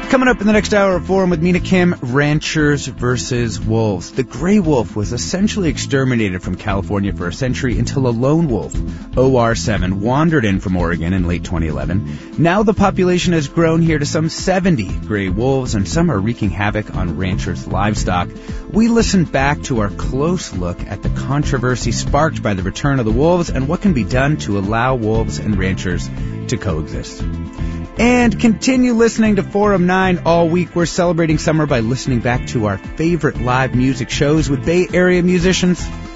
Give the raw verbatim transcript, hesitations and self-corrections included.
Coming up in the next hour of Forum with Mina Kim, ranchers versus wolves. The gray wolf was essentially exterminated from California for a century until a lone wolf, O R seven, wandered in from Oregon in late twenty eleven. Now the population has grown here to some seventy gray wolves, and some are wreaking havoc on ranchers' livestock. We listened back to our close look at the controversy sparked by the return of the wolves and what can be done to allow wolves and ranchers to coexist. And continue listening to Forum nine all week. We're celebrating summer by listening back to our favorite live music shows with Bay Area musicians.